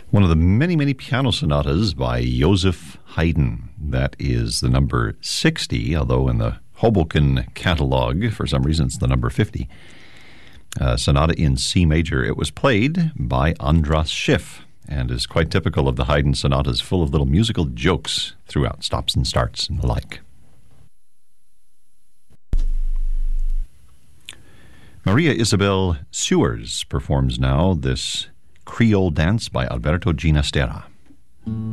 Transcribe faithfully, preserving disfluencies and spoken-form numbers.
One of the many, many piano sonatas by Joseph Haydn. That is the number sixty, although in the Hoboken catalog, for some reason, it's the number fifty. Uh, sonata in C major. It was played by Andras Schiff and is quite typical of the Haydn sonatas, full of little musical jokes throughout, stops and starts and the like. Maria Isabel Sewers performs now this Creole dance by Alberto Ginastera.